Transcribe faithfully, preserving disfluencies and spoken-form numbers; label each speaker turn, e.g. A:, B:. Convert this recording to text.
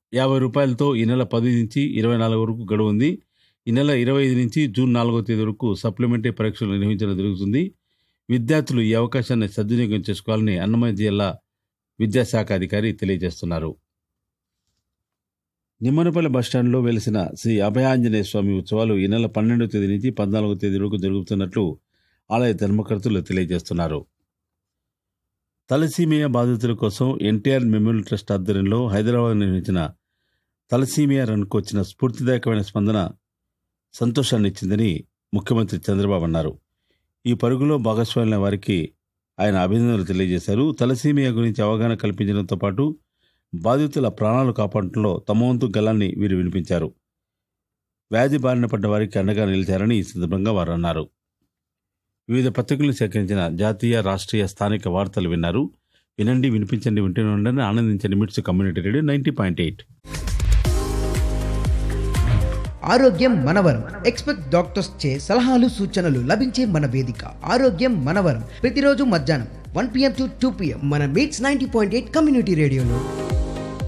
A: యాభై రూపాయలతో ఈ నెల పది నుంచి ఇరవై నాలుగు వరకు గడువు ఉంది. ఈ నెల ఇరవై ఐదు నుంచి జూన్ నాలుగో తేదీ వరకు సప్లిమెంటరీ పరీక్షలు నిర్వహించడం జరుగుతుంది. విద్యార్థులు ఈ అవకాశాన్ని సద్వినియోగం చేసుకోవాలని అన్నమయ్య జిల్లా విద్యాశాఖ అధికారి తెలియజేస్తున్నారు. నిమ్మనపల్లి బస్టాండ్లో వెలిసిన శ్రీ అభయాంజనేయ స్వామి ఉత్సవాలు ఈ నెల పన్నెండవ తేదీ నుంచి పద్నాలుగో తేదీ వరకు జరుగుతున్నట్లు ఆలయ ధర్మకర్తలు తెలియజేస్తున్నారు. తలసీమియా బాధితుల కోసం ఎన్టీఆర్ మెమోరియల్ ట్రస్ట్ ఆధ్వర్యంలో హైదరాబాద్ నిర్వహించిన తలసీమియా రన్కు వచ్చిన స్ఫూర్తిదాయకమైన స్పందన సంతోషాన్ని ఇచ్చిందని ముఖ్యమంత్రి చంద్రబాబు అన్నారు. ఈ పరుగులో భాగస్వామ్యులైన వారికి ఆయన అభినందనలు తెలియజేశారు. తలసీమియా గురించి అవగాహన కల్పించడంతో పాటు బాధితుల ప్రాణాలు కాపాడటంలో తమ వంతు గలాన్ని వీరు వినిపించారు. వ్యాధి బారిన పడ్డ వారికి అండగా నిలిచారని ఈ సందర్భంగా వారు అన్నారు. వివిధ పత్రికలను సేకరించిన జాతీయ, రాష్ట్రీయ, స్థానిక వార్తలు విన్నారు. వినండి, వినిపించండి, వింటూనే ఉండండి, ఆనందించండి. మిట్స్ community radio ninety point eight.
B: ఆరోగ్యం మనవరం. ఎక్స్పెక్ట్ డాక్టర్స్ చే సలహాలు సూచనలు లభించే మన వేదిక ఆరోగ్యం మనవరం. ప్రతిరోజు మధ్యాహ్నం one PM to two PM మన meets ninety point eight community రేడియోలో.